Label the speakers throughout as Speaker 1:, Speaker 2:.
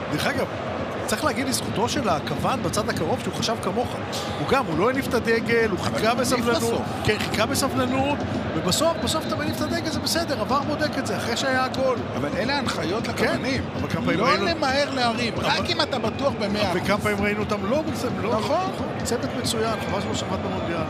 Speaker 1: דרך אגב, צריך להגיד לזכותו של הכוון בצד הקרוב שהוא חשב כמוך. הוא לא הניף את הדגל, הוא חיכה בסבלנות. כן, חיכה בסבלנות, ובסוף אתה מניף את הדגל, זה בסדר, עבר בודק את זה, אחרי שהיה הגול.
Speaker 2: אבל אלה ההנחיות לכוונים. לא למהר להרים, רק אם אתה בטוח ב100%.
Speaker 1: וכמה פעמים ראינו אותם לא בצד, נכון. צוות מצוין, חבל שלא שמעת במונדיאל.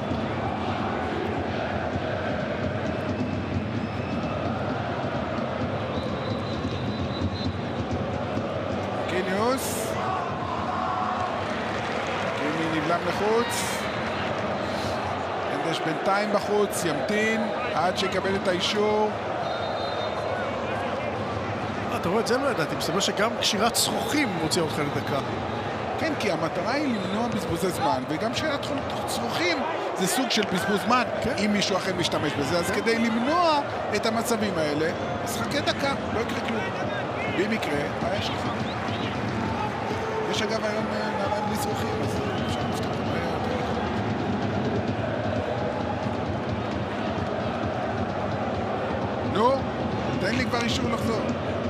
Speaker 2: נבלם לחוץ, אנדש בינתיים בחוץ, ימתין עד שיקבל את האישור.
Speaker 1: אתה רואה את זה? לא ידעתי, מסתבר שגם קשירת צרוכים מוציאה אותך לדקה.
Speaker 2: כן, כי המטרה היא למנוע בזבוזי זמן, וגם קשירת צרוכים זה סוג של בזבוז זמן, אם מישהו אחר משתמש בזה, אז כדי למנוע את המצבים האלה, אז חכה דקה, לא יקרה כלום. במקרה, מה יש לך? יש אגב היום נעליים בלי צרוכים, אז אפשר לפתור את הבעיה יותר לקרוא. נו, תן לי כבר אישור לחזור.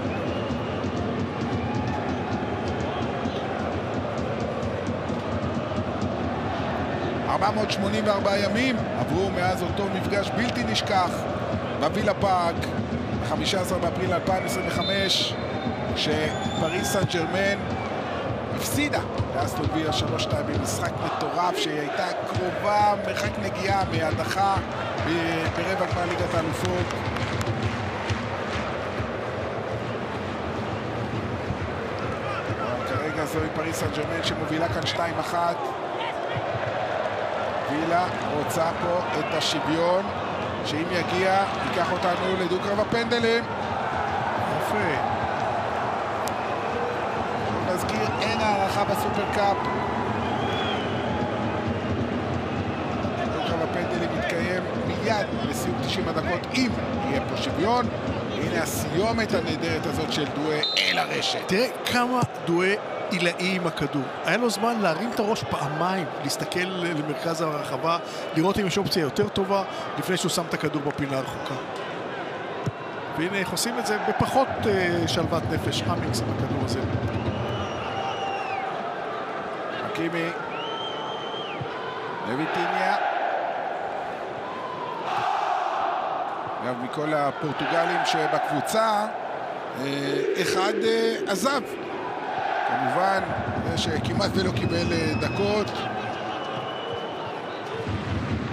Speaker 2: ,484 ימים עברו מאז אותו מפגש בלתי נשכח בווילה פארק, 15 באפריל 2025, כשפריס סן ז'רמן הפסידה לאסטון וילה 3-2 במשחק מטורף שהיא הייתה קרובה מרחק נגיעה מהדחה ברבע גמר ליגת האלופות. כרגע זוהי פריס סן ז'רמן שמובילה כאן 2-1. וילה רוצה פה את השוויון, שאם יגיע ייקח אותנו לדו-קרב הפנדלים.
Speaker 1: יפה.
Speaker 2: נזכיר, אין הערכה בסופרקאפ. דו-קרב הפנדלים מתקיים מיד לסיום 90 הדקות אם יהיה פה שוויון. הנה הסיומת הנהדרת הזאת של דואה אל הרשת.
Speaker 1: תראה כמה דואה עילאי עם הכדור. היה לו זמן להרים את הראש פעמיים, להסתכל למרכז הרחבה, לראות אם יש אופציה יותר טובה, לפני שהוא שם את הכדור בפינה הרחוקה. והנה, איך עושים את זה בפחות שלוות נפש, אמינגס עם הכדור הזה.
Speaker 2: חכימי, לויטיניה. אגב, מכל הפורטוגלים שבקבוצה, אחד עזב. כמובן, שכמעט ולא קיבל דקות,